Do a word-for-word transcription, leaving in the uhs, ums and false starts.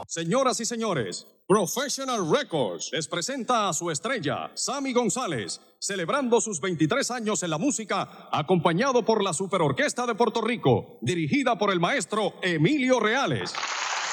Señoras y señores, Professional Records les presenta a su estrella, Sammy González, celebrando sus veintitrés años en la música, acompañado por la Superorquesta de Puerto Rico, dirigida por el maestro Emilio Reales.